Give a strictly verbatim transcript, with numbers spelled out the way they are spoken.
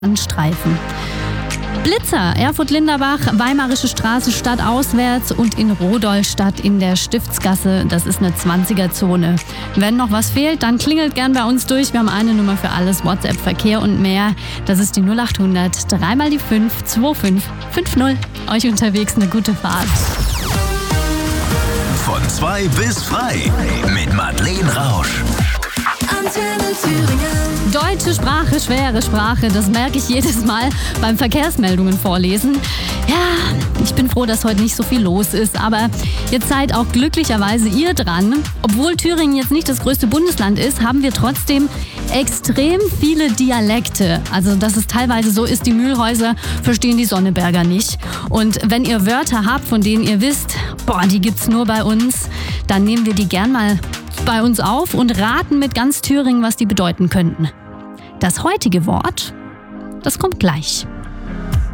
Streifen. Blitzer, Erfurt-Linderbach, Weimarische Straße stadtauswärts und in Rodolstadt in der Stiftsgasse. Das ist eine zwanziger-Zone. Wenn noch was fehlt, dann klingelt gern bei uns durch. Wir haben eine Nummer für alles, WhatsApp, Verkehr und mehr. Das ist die null acht hundert, dreimal die fünf, zwei fünf fünf null. Euch unterwegs eine gute Fahrt. Von zwei bis frei mit Madeleine Rausch. Antenne Thüringen. Deutsche Sprache, schwere Sprache, das merke ich jedes Mal beim Verkehrsmeldungen vorlesen. Ja, ich bin froh, dass heute nicht so viel los ist, aber jetzt seid auch glücklicherweise ihr dran. Obwohl Thüringen jetzt nicht das größte Bundesland ist, haben wir trotzdem extrem viele Dialekte. Also, dass es teilweise so ist, die Mühlhäuser verstehen die Sonneberger nicht. Und wenn ihr Wörter habt, von denen ihr wisst, boah, die gibt's nur bei uns, dann nehmen wir die gern mal bei uns auf und raten mit ganz Thüringen, was die bedeuten könnten. Das heutige Wort, das kommt gleich.